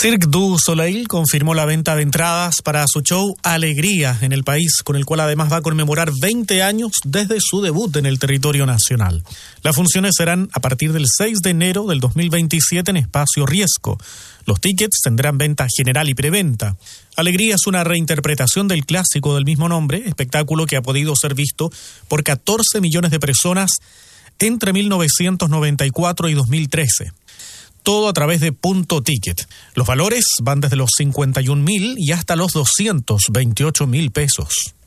Cirque du Soleil confirmó la venta de entradas para su show Alegría en el país, con el cual además va a conmemorar 20 años desde su debut en el territorio nacional. Las funciones serán a partir del 6 de enero del 2027 en Espacio Riesco. Los tickets tendrán venta general y preventa. Alegría es una reinterpretación del clásico del mismo nombre, espectáculo que ha podido ser visto por 14 millones de personas entre 1994 y 2013. Todo a través de Punto Ticket. Los valores van desde los 51.000 y hasta los 228.000 pesos.